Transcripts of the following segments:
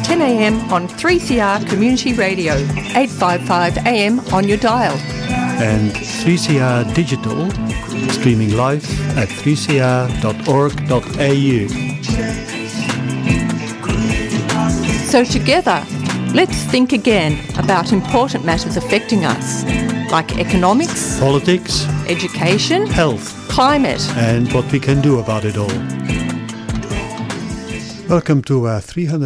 10 a.m. on 3CR Community Radio, 855 AM on your dial. And 3CR Digital, streaming live at 3cr.org.au. So together, let's think again about important matters affecting us, like economics, Politics, education, health, climate, and what we can do about it all. Welcome to our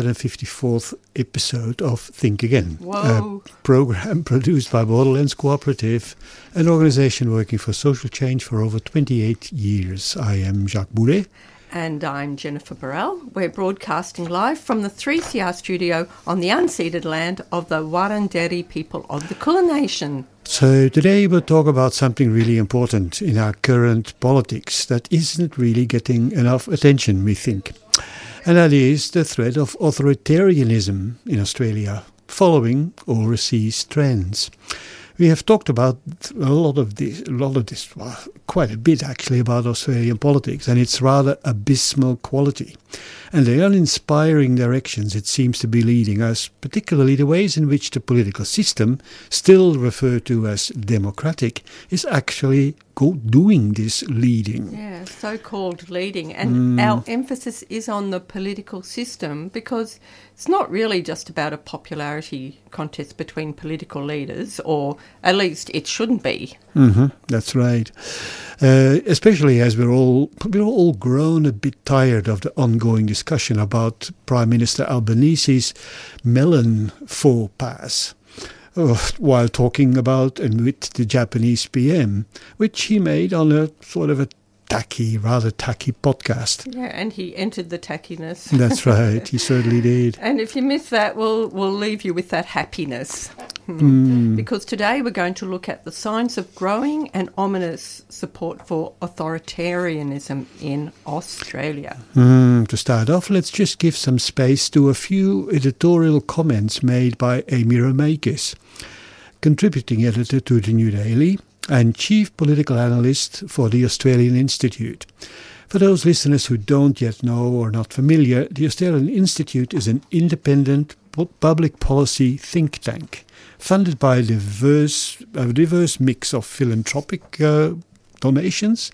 354th episode of Think Again, Whoa. a program produced by Borderlands Cooperative, an organization working for social change for over 28 years. I am Jacques Boulet. And I'm Jennifer Burrell. We're broadcasting live from the 3CR studio on the unceded land of the Wurundjeri people of the Kulin Nation. So today we'll talk about something really important in our current politics that isn't really getting enough attention, we think. And that is the threat of authoritarianism in Australia, following overseas trends. We have talked about a lot of this, well, quite a bit actually, about Australian politics and its rather abysmal quality. And the uninspiring directions it seems to be leading us, particularly the ways in which the political system, still referred to as democratic, is actually doing this leading. Yeah, so-called leading. And our emphasis is on the political system because it's not really just about a popularity contest between political leaders, or at least it shouldn't be. That's right. Especially as we're all grown a bit tired of the ongoing discussion about Prime Minister Albanese's melon faux pas, while talking about and with the Japanese PM, which he made on a sort of a rather tacky podcast. Yeah, and he entered the tackiness. That's right, he certainly did. And if you miss that, we'll leave you with that happiness. Because today we're going to look at the signs of growing and ominous support for authoritarianism in Australia. To start off, let's just give some space to a few editorial comments made by Amy Romakis, contributing editor to the New Daily and chief political analyst for the Australian Institute. For those listeners who don't yet know or not familiar, the Australian Institute is an independent public policy think tank funded by a diverse mix of philanthropic donations,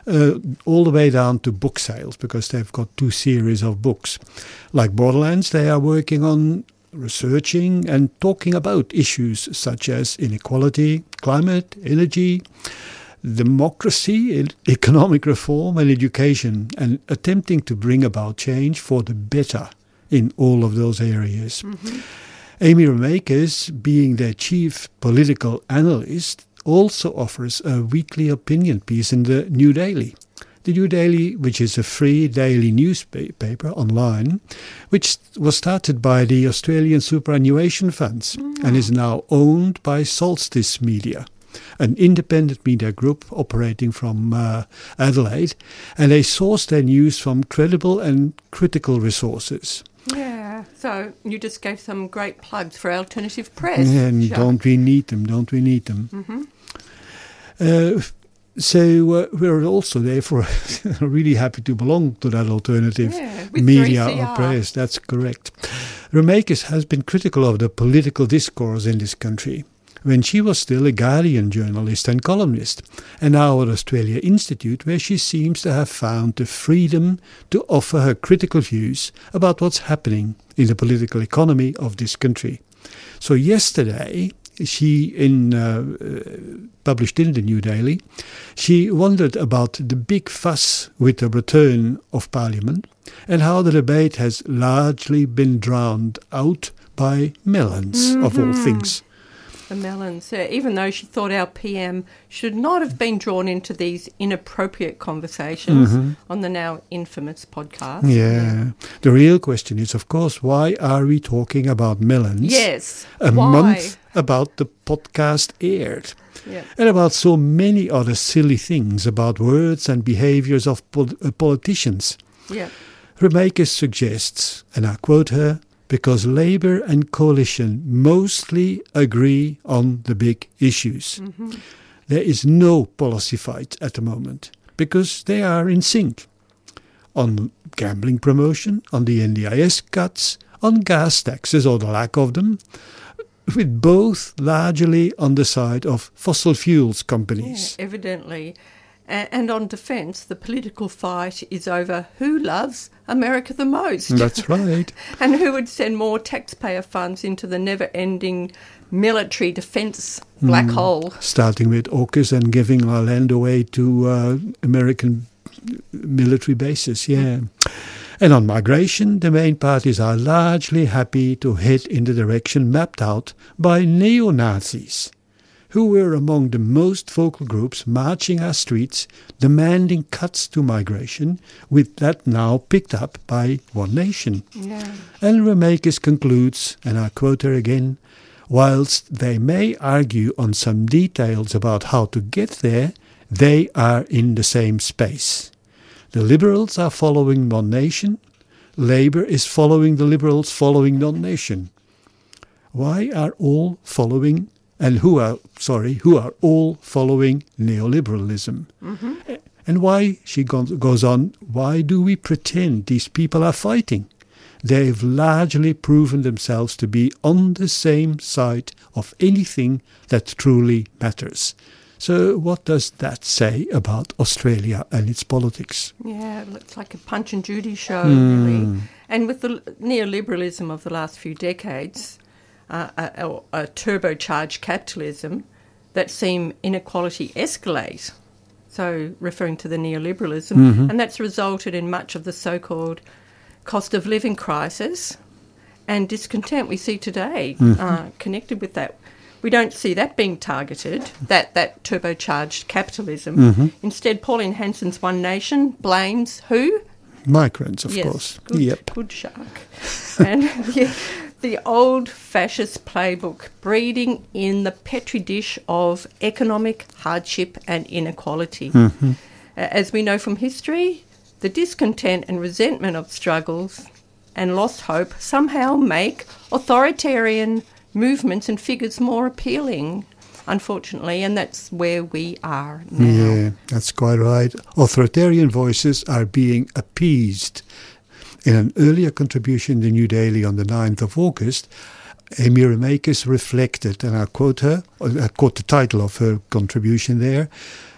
all the way down to book sales, because they've got 2 series of books. Like Borderlands, they are working on researching and talking about issues such as inequality, climate, energy, democracy, economic reform and education, and attempting to bring about change for the better in all of those areas. Amy Romakis, being their chief political analyst, also offers a weekly opinion piece in the New Daily. The New Daily, which is a free daily newspaper online, which was started by the Australian Superannuation Funds and is now owned by Solstice Media, an independent media group operating from Adelaide, and they source their news from credible and critical resources. Yeah, so you just gave some great plugs for alternative press. And don't we need them? So we're also therefore really happy to belong to that alternative media 3CR. or press. That's correct. Romakis has been critical of the political discourse in this country when she was still a Guardian journalist and columnist, and now at Australia Institute, where she seems to have found the freedom to offer her critical views about what's happening in the political economy of this country. So yesterday, she published in the New Daily, she wondered about the big fuss with the return of Parliament and how the debate has largely been drowned out by melons, of all things. The melons, even though she thought our PM should not have been drawn into these inappropriate conversations on the now infamous podcast. Yeah. The real question is, of course, why are we talking about melons? Yes. A why? month about the podcast aired. Yeah. And about so many other silly things about words and behaviours of politicians. Yeah. Romakis suggests, and I quote her, because Labour and Coalition mostly agree on the big issues. There is no policy fight at the moment because they are in sync on gambling promotion, on the NDIS cuts, on gas taxes or the lack of them, with both largely on the side of fossil fuels companies. Yeah, evidently. And on defence, the political fight is over who loves America the most. That's right. And who would send more taxpayer funds into the never-ending military defence black hole. Starting with AUKUS and giving our land away to American military bases, yeah. And on migration, the main parties are largely happy to head in the direction mapped out by neo-Nazis, who were among the most vocal groups marching our streets, demanding cuts to migration, with that now picked up by One Nation. Yeah. And Remakis concludes, and I quote her again, whilst they may argue on some details about how to get there, they are in the same space. The Liberals are following One Nation. Labour is following the Liberals following One Nation. Why are all following, and who are all following neoliberalism? Mm-hmm. And why, she goes on, why do we pretend these people are fighting? They've largely proven themselves to be on the same side of anything that truly matters. So what does that say about Australia and its politics? Yeah, it looks like a Punch and Judy show, really. And with the neoliberalism of the last few decades, a turbocharged capitalism, that seen inequality escalate, so referring to the neoliberalism, and that's resulted in much of the so-called cost of living crisis and discontent we see today connected with that. We don't see that being targeted, that turbocharged capitalism. Instead, Pauline Hanson's One Nation blames who? Migrants, of course. Good shark. And the old fascist playbook, breeding in the petri dish of economic hardship and inequality. As we know from history, the discontent and resentment of struggles and lost hope somehow make authoritarian movements and figures more appealing, unfortunately, and that's where we are now. Yeah, that's quite right. Authoritarian voices are being appeased. In an earlier contribution in the New Daily on the 9th of August, Amy Remakis reflected, and I quote her, I quote the title of her contribution there,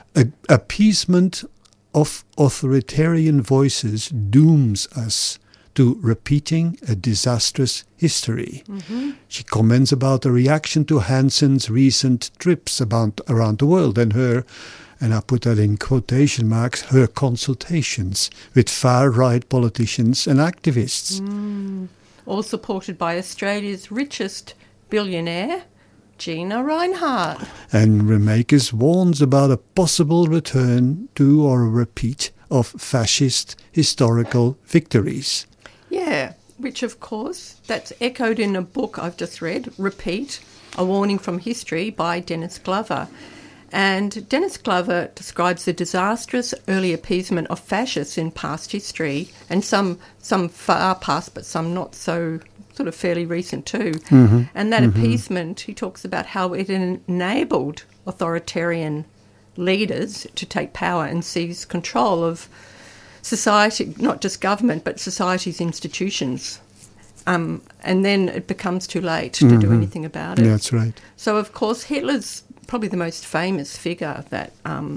appeasement of authoritarian voices dooms us to repeating a disastrous history. She comments about the reaction to Hanson's recent trips around the world and her, and I put that in quotation marks, her consultations with far-right politicians and activists. All supported by Australia's richest billionaire, Gina Rinehart. And Remakis warns about a possible return to or a repeat of fascist historical victories. Yeah, which of course, that's echoed in a book I've just read, Repeat, A Warning from History by Dennis Glover. And Dennis Glover describes the disastrous early appeasement of fascists in past history, and some far past, but some not so, sort of fairly recent too. And that appeasement, he talks about how it enabled authoritarian leaders to take power and seize control of society, not just government, but society's institutions. And then it becomes too late to do anything about it. Yeah, that's right. So, of course, Hitler's probably the most famous figure that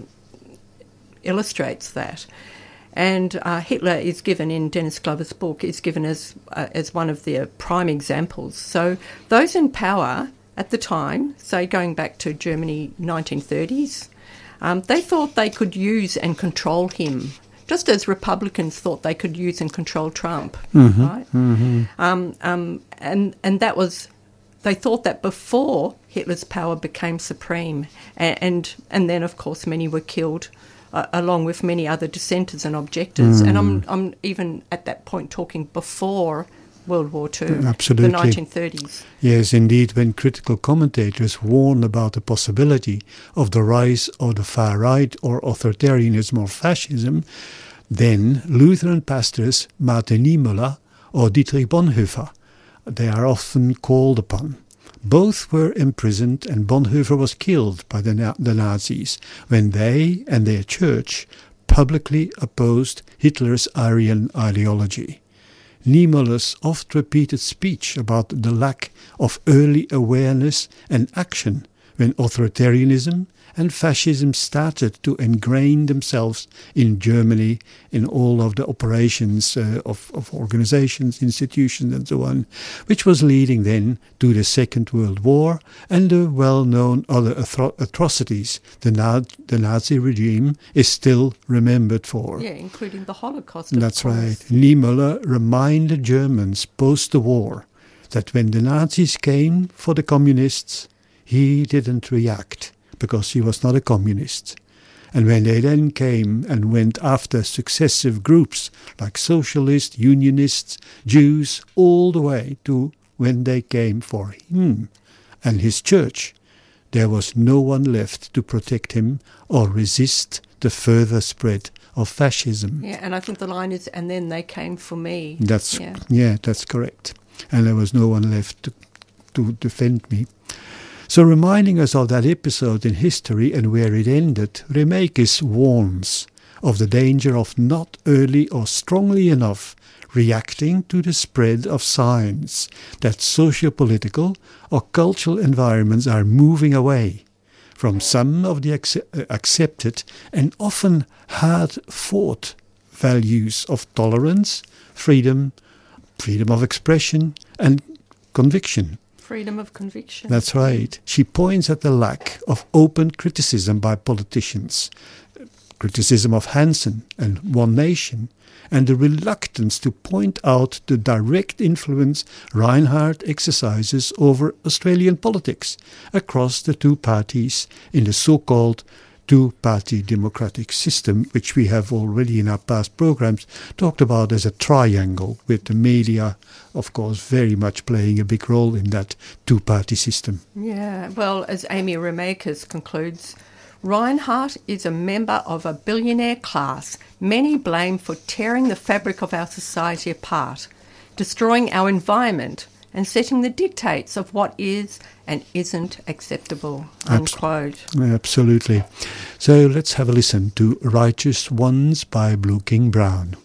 illustrates that. And Hitler is given in Dennis Glover's book, is given as one of the prime examples. So those in power at the time, say going back to Germany 1930s, they thought they could use and control him, just as Republicans thought they could use and control Trump, right? And that was, they thought that before Hitler's power became supreme, and then of course many were killed, along with many other dissenters and objectors. And I'm even at that point talking before World War II, Absolutely. The 1930s. Yes, indeed, when critical commentators warn about the possibility of the rise of the far right or authoritarianism or fascism, then Lutheran pastors Martin Niemöller or Dietrich Bonhoeffer, they are often called upon. Both were imprisoned, and Bonhoeffer was killed by the Nazis when they and their church publicly opposed Hitler's Aryan ideology. Niemöller's oft-repeated speech about the lack of early awareness and action when authoritarianism and fascism started to ingrain themselves in Germany, in all of the operations of organizations, institutions and so on, which was leading then to the Second World War and the well-known other atrocities the Nazi regime is still remembered for. Yeah, including the Holocaust. That's right. Niemöller reminded Germans post the war that when the Nazis came for the communists, he didn't react, because he was not a communist. And when they then came and went after successive groups like socialists, unionists, Jews, all the way to when they came for him and his church, there was no one left to protect him or resist the further spread of fascism. Yeah, and I think the line is, and then they came for me. That's correct. And there was no one left to defend me. So reminding us of that episode in history and where it ended, Remeikis warns of the danger of not early or strongly enough reacting to the spread of signs that socio-political or cultural environments are moving away from some of the accepted and often hard-fought values of tolerance, freedom of expression and conviction. Freedom of conviction. That's right. She points at the lack of open criticism by politicians, criticism of Hansen and One Nation, and the reluctance to point out the direct influence Reinhardt exercises over Australian politics across the two parties in the so-called two-party democratic system, which we have already in our past programs talked about as a triangle, with the media, of course, very much playing a big role in that two-party system. Yeah, well, as Amy Remeikis concludes, Reinhardt is a member of a billionaire class many blame for tearing the fabric of our society apart, destroying our environment and setting the dictates of what is and isn't acceptable, unquote. Absolutely. So let's have a listen to Righteous Ones by Blue King Brown.